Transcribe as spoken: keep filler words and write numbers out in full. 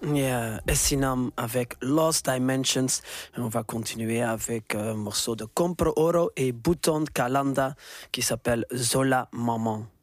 Yeah, Essinam avec Lost Dimensions. Et on va continuer avec un morceau de Compro Oro et Bouton Calanda qui s'appelle Zola Maman.